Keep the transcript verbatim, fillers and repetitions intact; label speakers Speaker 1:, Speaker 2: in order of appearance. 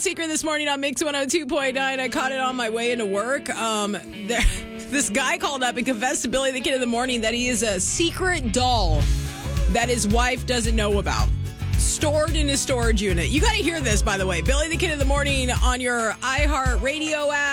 Speaker 1: secret this morning on Mix one oh two point nine. I caught it on my way into work. Um, there, this guy called up and confessed to Billy the Kid in the Morning that he is a secret doll that his wife doesn't know about, stored in his storage unit. You got to hear this, by the way. Billy the Kid in the Morning on your iHeart Radio app.